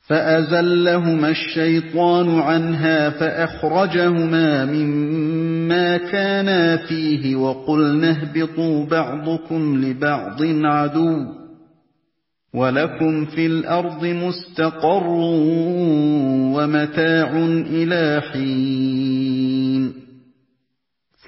فَأَزَلَّهُمَا الشَّيْطَانُ عَنْهَا فَأَخْرَجَهُمَا مِمَّا كَانَا فِيهِ وَقُلْنَا اهْبِطُوا بَعْضُكُمْ لِبَعْضٍ عَدُوٌّ ۖ وَلَكُمْ فِي الْأَرْضِ مُسْتَقَرٌّ وَمَتَاعٌ إِلَىٰ حِينٍ